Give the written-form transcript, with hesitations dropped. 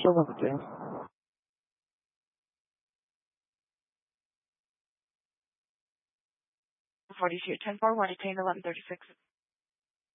Sure will do. 42, 10-4, 1 attain 1136.